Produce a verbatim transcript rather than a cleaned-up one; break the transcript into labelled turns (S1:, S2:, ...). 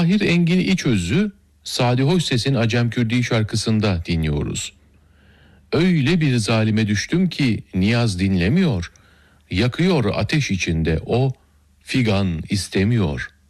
S1: Tahir Engin İçöz'ü Sadi Hoşses'in Acem Kürdi şarkısında dinliyoruz. Öyle bir zalime düştüm ki niyaz dinlemiyor. Yakıyor ateş içinde o, figan istemiyor.